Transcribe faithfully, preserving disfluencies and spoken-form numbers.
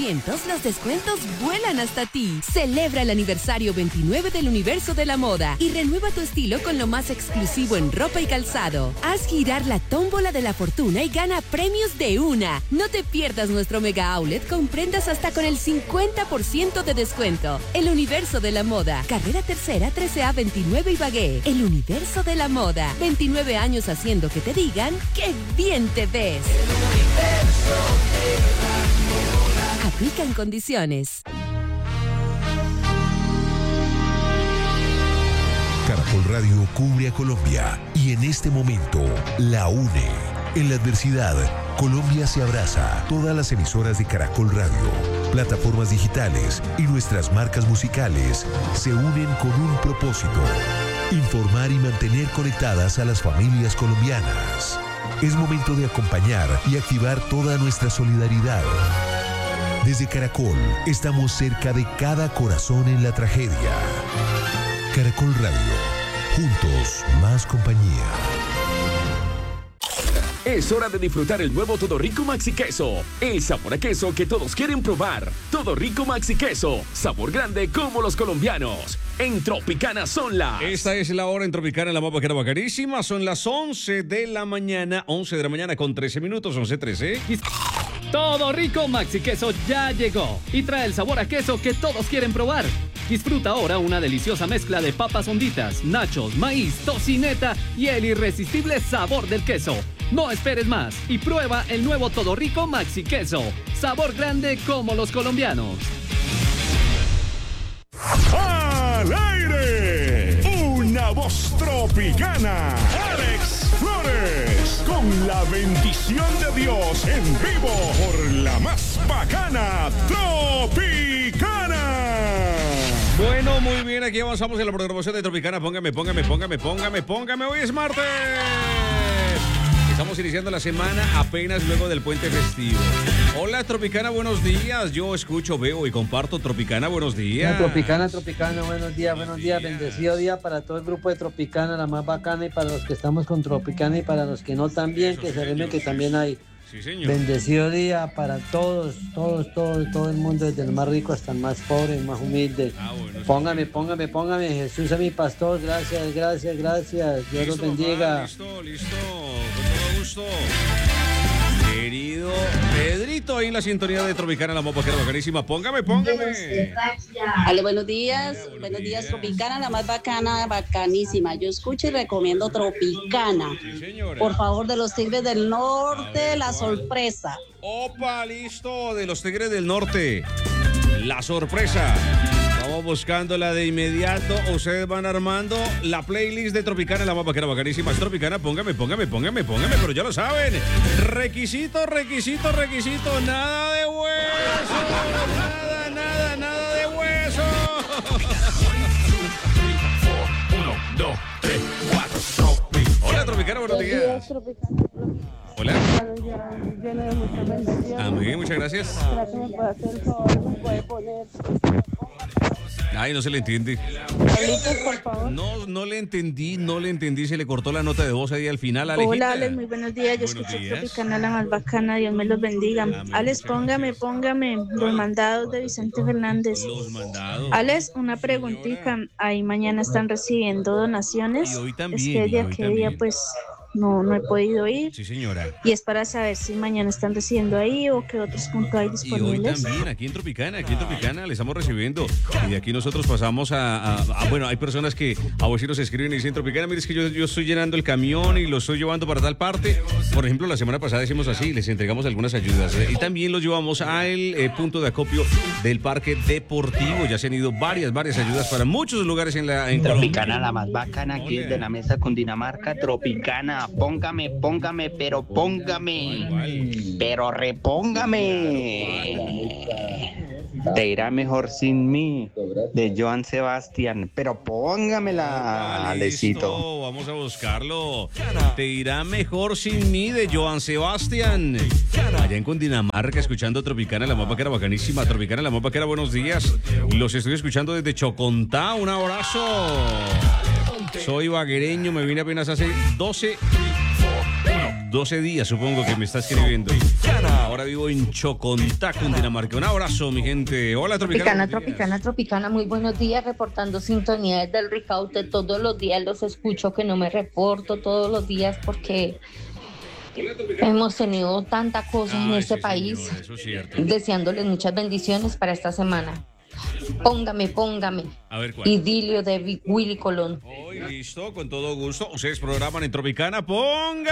lanzamientos, los descuentos vuelan hasta ti. Celebra el aniversario veintinueve del Universo de la Moda y renueva tu estilo con lo más exclusivo en ropa y calzado. Haz girar la tómbola de la fortuna y gana premios de una. No te pierdas nuestro mega outlet con prendas hasta con el cincuenta por ciento de descuento. El Universo de la Moda. Carrera Tercera, trece A veintinueve Ibagué. El Universo de la Moda. veintinueve años haciendo que te digan ¡qué bien te ves! Aplican condiciones. Caracol Radio cubre a Colombia y en este momento la une. En la adversidad, Colombia se abraza. Todas las emisoras de Caracol Radio, plataformas digitales y nuestras marcas musicales se unen con un propósito: informar y mantener conectadas a las familias colombianas. Es momento de acompañar y activar toda nuestra solidaridad. Desde Caracol, estamos cerca de cada corazón en la tragedia. Caracol Radio, juntos, más compañía. Es hora de disfrutar el nuevo Todo Rico Maxi Queso. El sabor a queso que todos quieren probar. Todo Rico Maxi Queso. Sabor grande como los colombianos. En Tropicana son las... Esta es la hora en Tropicana, la mapa que era bacanísima. Son las once de la mañana. once de la mañana con trece minutos. once trece. Todo Rico Maxi Queso ya llegó y trae el sabor a queso que todos quieren probar. Disfruta ahora una deliciosa mezcla de papas honditas, nachos, maíz, tocineta y el irresistible sabor del queso. No esperes más y prueba el nuevo Todo Rico Maxi Queso. Sabor grande como los colombianos. ¡Al aire! Una voz tropicana. Alex Flores. Con la bendición de Dios en vivo por la más bacana Tropicana. Bueno, muy bien, aquí avanzamos en la programación de Tropicana. Póngame, póngame, póngame, póngame, póngame. Hoy es martes. Estamos iniciando la semana apenas luego del puente festivo. Hola, Tropicana, buenos días. Yo escucho, veo y comparto Tropicana, buenos días. No, Tropicana, Tropicana, buenos días, buenos días. Bendecido día para todo el grupo de Tropicana, la más bacana, y para los que estamos con Tropicana y para los que no también, que se ven que también hay. Sí, señor. Bendecido día para todos, todos, todos, todo el mundo, desde el más rico hasta el más pobre, el más humilde. Ah, bueno, póngame, sí. póngame, póngame, Jesús es mi pastor, gracias, gracias, gracias. Dios los bendiga. Va, listo, listo, con todo gusto. Querido Pedrito, ahí en la sintonía de Tropicana, la mopa que era bacanísima. Póngame, póngame. Ale, buenos días. Hola, buenos, buenos días, días, Tropicana, la más bacana, bacanísima. Yo escucho y recomiendo Tropicana. Sí, por favor, de los Tigres del Norte, ver, la sorpresa. Opa, listo, de los Tigres del Norte. La sorpresa. Vamos buscándola de inmediato. Ustedes van armando la playlist de Tropicana, la más vaquera bacanísima. Es Tropicana, póngame, póngame, póngame, póngame, pero ya lo saben. Requisito, requisito, requisito. Nada de hueso. Nada, nada, nada de hueso. Uno, dos, tres, cuatro. Hola, Tropicana, buenos días. Hola. Amén, muchas gracias. Ay, no se le entiende. Por favor. No, no le entendí, no le entendí, se le cortó la nota de voz ahí al final. Alejita. Hola, Alex, muy buenos días. Yo escucho Tropicana, la más bacana. Dios me los bendiga. Amén. Alex, póngame, póngame los mandados de Vicente Fernández. Los mandados. Alex, una preguntita. Ahí mañana están recibiendo donaciones. Y hoy también. Es que de aquel día, pues, no, no he podido ir. Sí, señora. Y es para saber si mañana están recibiendo ahí o qué otros puntos hay disponibles. Y hoy también, aquí en Tropicana, aquí en Tropicana le estamos recibiendo. Y de aquí nosotros pasamos a, a, a bueno, hay personas que a vos sí nos escriben y dicen, Tropicana, mire, es que yo, yo estoy llenando el camión y lo estoy llevando para tal parte. Por ejemplo, la semana pasada hicimos así, les entregamos algunas ayudas. Y también los llevamos al eh, punto de acopio del parque deportivo. Ya se han ido varias, varias ayudas para muchos lugares en la en Tropicana, Colombia. La más bacana aquí desde la mesa con Dinamarca. Tropicana, póngame, póngame, pero póngame, pero repóngame. Te irá mejor sin mí, de Joan Sebastián, pero póngamela, ah, Alecito. Vamos a buscarlo. Te irá mejor sin mí, de Joan Sebastián. Allá en Cundinamarca, escuchando Tropicana, la mapa que era bacanísima. Tropicana, la mapa que era buenos días. Los estoy escuchando desde Chocontá. Un abrazo. Soy baguereño, me vine apenas hace doce, doce días, supongo que me está escribiendo. Ahora vivo en Chocontá, Cundinamarca. Un abrazo, mi gente. Hola, Tropicana. Tropicana, Tropicana, Tropicana. Muy buenos días, reportando sintonía desde el Ricaute. Todos los días los escucho, que no me reporto todos los días porque hemos tenido tanta cosa Ay, en este sí, país. señora, eso es cierto. Deseándoles muchas bendiciones para esta semana. Póngame, póngame. A ver, ¿cuál? Idilio de Willy Colón. Hoy listo, con todo gusto. Ustedes programan en Tropicana. Ponga.